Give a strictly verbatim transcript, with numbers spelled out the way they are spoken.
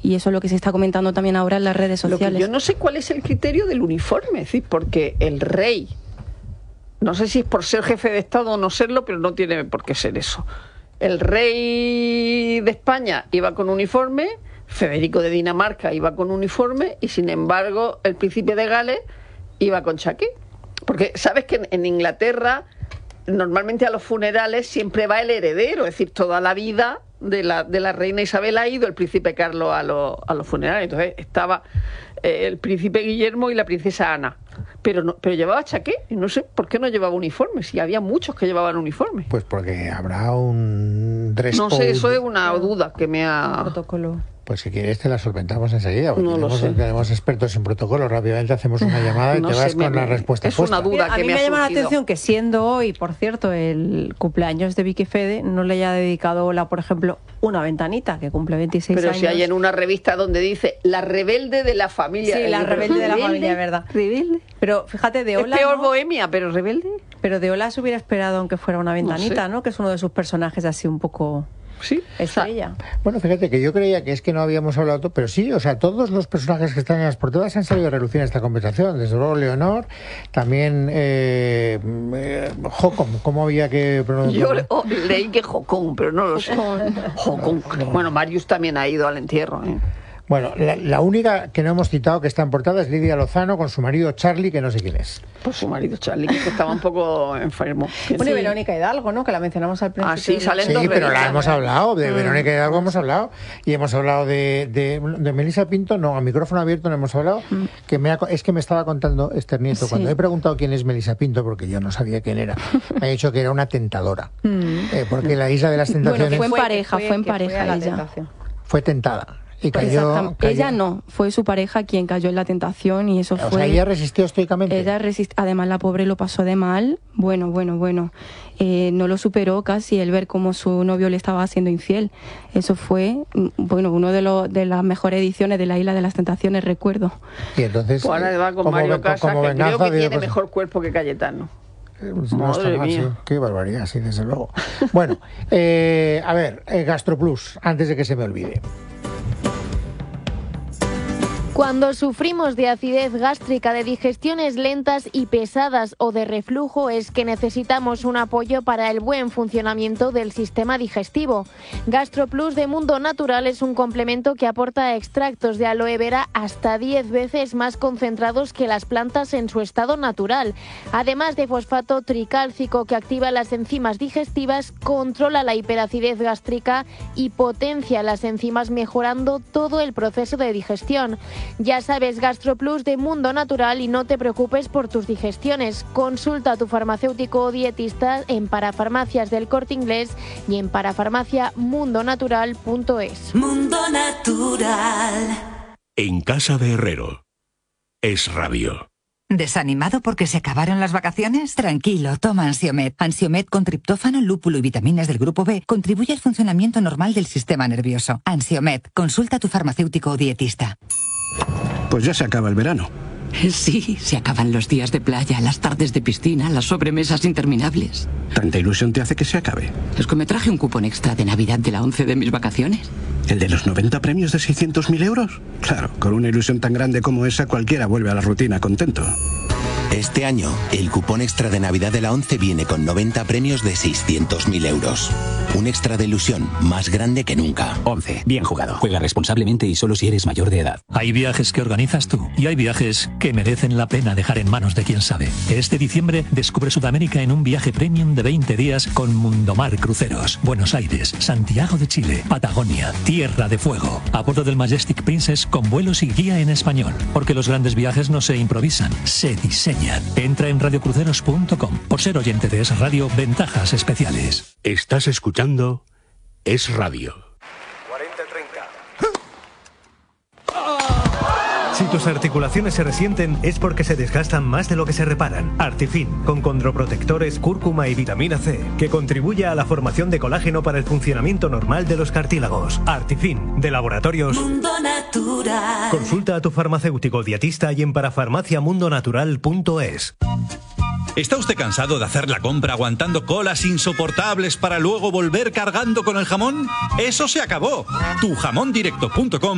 y eso es lo que se está comentando también ahora en las redes sociales. Lo que yo no sé cuál es el criterio del uniforme, es decir, porque el rey, no sé si es por ser jefe de Estado o no serlo, pero no tiene por qué ser eso. El rey de España iba con uniforme, Federico de Dinamarca iba con uniforme y sin embargo el príncipe de Gales iba con chaqué. Porque sabes que en, en Inglaterra normalmente a los funerales siempre va el heredero, es decir, toda la vida de la, de la reina Isabel ha ido el príncipe Carlos a, lo, a los funerales. Entonces estaba eh, el príncipe Guillermo y la princesa Ana. Pero no, pero llevaba chaqué, y no sé por qué no llevaba uniforme, si había muchos que llevaban uniforme. Pues porque habrá un dress No sé, code. eso es una duda que me ha... Protocolo. Pues si quieres te la solventamos enseguida. No lo tenemos, sé. tenemos expertos en protocolo. Rápidamente hacemos una llamada y No te sé, vas me- con la me- respuesta es puesta. una duda A que mí me me, ha llama la surgido. atención que siendo hoy, por cierto, el cumpleaños de Vicky Fede, no le haya dedicado Ola, por ejemplo, una ventanita, que cumple veintiséis Pero años. si hay en una revista donde dice la rebelde de la familia. Sí, la Eh, rebelde de la ¿rebelde? familia, ¿verdad? Rebelde. Pero fíjate, de Es Ola... peor ¿no? bohemia, pero rebelde. Pero de Ola se hubiera esperado aunque fuera una ventanita, sé. ¿no? Que es uno de sus personajes así un poco... Sí. estrella. Bueno, fíjate que yo creía que es que no habíamos hablado, todo, pero sí, o sea, todos los personajes que están en las portadas han salido a relucir en esta conversación. Desde luego Leonor, también eh, eh, Jocom, ¿cómo había que Yo pronunciarlo? le- oh, leí que Jocón, pero no lo sé. Jocón. Bueno, Marius también ha ido al entierro, ¿eh? Bueno, la, la única que no hemos citado que está en portada es Lidia Lozano con su marido Charlie, que no sé quién es. Por su marido Charlie, que estaba un poco enfermo. Bueno, y Sí. Verónica Hidalgo, ¿no? Que la mencionamos al principio. Ah, sí, salen Sí, dos pero la revistas. hemos hablado, de Verónica Hidalgo hemos hablado, y hemos hablado de, de, de Melissa Pinto, no, a micrófono abierto no hemos hablado, que me ha, es que me estaba contando Esther Nieto, Sí. cuando he preguntado quién es Melissa Pinto, porque yo no sabía quién era, me ha dicho que era una tentadora, eh, porque la Isla de las Bueno, Tentaciones fue en que pareja, fue en que pareja a la ella. tentación. fue tentada. Y cayó, Exactamente. cayó- Ella no, fue su pareja quien cayó en la tentación y eso O fue... sea, ella resistió estoicamente. Ella resist- Además, la pobre lo pasó de mal. Bueno, bueno, bueno. Eh, no lo superó casi el ver cómo su novio le estaba haciendo infiel. Eso fue, mm, bueno, uno de, los de las mejores ediciones de La Isla de las Tentaciones, recuerdo. Y entonces, Pues ahora va con como Mario ve- Casas, como que creo venganza, que digo, tiene pues, mejor cuerpo que Cayetano. eh, no está Madre mal, mía. sí. Qué barbaridad, sí, desde luego. Bueno, eh, a ver, eh, GastroPlus, antes de que se me olvide. Cuando sufrimos de acidez gástrica, de digestiones lentas y pesadas o de reflujo, es que necesitamos un apoyo para el buen funcionamiento del sistema digestivo. GastroPlus de Mundo Natural es un complemento que aporta extractos de aloe vera hasta diez veces más concentrados que las plantas en su estado natural. Además de fosfato tricálcico que activa las enzimas digestivas, controla la hiperacidez gástrica y potencia las enzimas, mejorando todo el proceso de digestión. Ya sabes, GastroPlus de Mundo Natural, y no te preocupes por tus digestiones. Consulta a tu farmacéutico o dietista en Parafarmacias del Corte Inglés y en parafarmacia mundo natural punto es. Mundo Natural. En casa de Herrero. Es radio. ¿Desanimado porque se acabaron las vacaciones? Tranquilo, toma Ansiomed. Ansiomed con triptófano, lúpulo y vitaminas del grupo B contribuye al funcionamiento normal del sistema nervioso. Ansiomed, consulta a tu farmacéutico o dietista. Pues ya se acaba el verano. Sí, se acaban los días de playa, las tardes de piscina, las sobremesas interminables. ¿Tanta ilusión te hace que se acabe? Es que me traje un cupón extra de Navidad de la once de mis vacaciones. ¿El de los noventa premios de seiscientos mil euros? Claro, con una ilusión tan grande como esa, cualquiera vuelve a la rutina contento. Este año, el cupón extra de Navidad de la ONCE viene con noventa premios de seiscientos mil euros. Un extra de ilusión más grande que nunca. ONCE. Bien jugado. Juega responsablemente y solo si eres mayor de edad. Hay viajes que organizas tú y hay viajes que merecen la pena dejar en manos de quien sabe. Este diciembre descubre Sudamérica en un viaje premium de veinte días con Mundomar Cruceros. Buenos Aires, Santiago de Chile, Patagonia, Tierra de Fuego. A bordo del Majestic Princess con vuelos y guía en español. Porque los grandes viajes no se improvisan, se diseñan. Entra en radio cruceros punto com. Por ser oyente de Es Radio, ventajas especiales. Estás escuchando Es Radio. Si tus articulaciones se resienten es porque se desgastan más de lo que se reparan. Artifin, con condroprotectores, cúrcuma y vitamina C, que contribuye a la formación de colágeno para el funcionamiento normal de los cartílagos. Artifin, de Laboratorios Mundo Natural. Consulta a tu farmacéutico dietista y en parafarmacia mundo natural punto es. ¿Está usted cansado de hacer la compra aguantando colas insoportables para luego volver cargando con el jamón? ¡Eso se acabó! tu jamón directo punto com